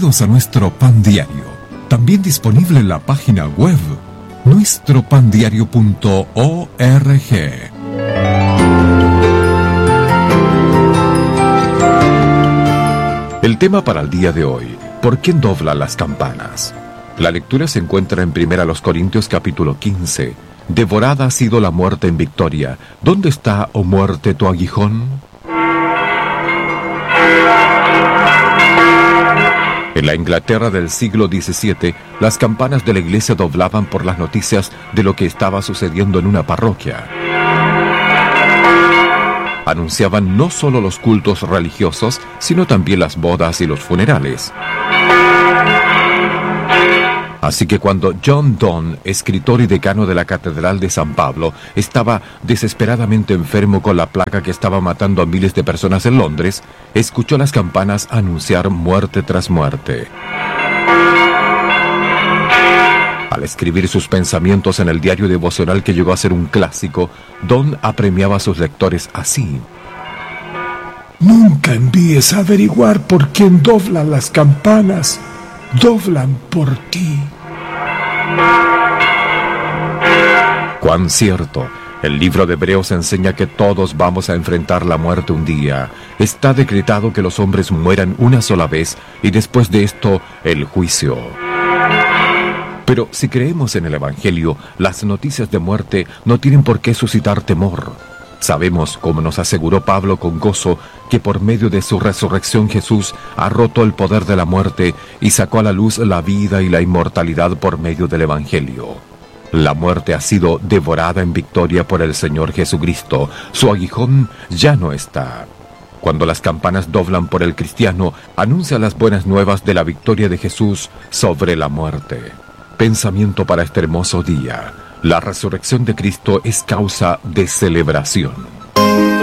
Bienvenidos a nuestro Pan Diario, también disponible en la página web nuestropandiario.org. El tema para el día de hoy: ¿por quién doblan las campanas? La lectura se encuentra en 1 Corintios capítulo 15. Devorada ha sido la muerte en victoria. ¿Dónde está, oh muerte, tu aguijón? En la Inglaterra del siglo XVII, las campanas de la iglesia doblaban por las noticias de lo que estaba sucediendo en una parroquia. Anunciaban no solo los cultos religiosos, sino también las bodas y los funerales. Así que cuando John Donne, escritor y decano de la Catedral de San Pablo, estaba desesperadamente enfermo con la plaga que estaba matando a miles de personas en Londres, escuchó las campanas anunciar muerte tras muerte. Al escribir sus pensamientos en el diario devocional que llegó a ser un clásico, Donne apremiaba a sus lectores así: Nunca envíes a averiguar por quién doblan las campanas. Doblan por ti. Cuán cierto. El libro de Hebreos enseña que todos vamos a enfrentar la muerte un día. Está decretado que los hombres mueran una sola vez y después de esto, el juicio. Pero si creemos en el Evangelio, las noticias de muerte no tienen por qué suscitar temor. Sabemos, como nos aseguró Pablo con gozo, que por medio de su resurrección Jesús ha roto el poder de la muerte y sacó a la luz la vida y la inmortalidad por medio del Evangelio. La muerte ha sido devorada en victoria por el Señor Jesucristo. Su aguijón ya no está. Cuando las campanas doblan por el cristiano, anuncia las buenas nuevas de la victoria de Jesús sobre la muerte. Pensamiento para este hermoso día: la resurrección de Cristo es causa de celebración.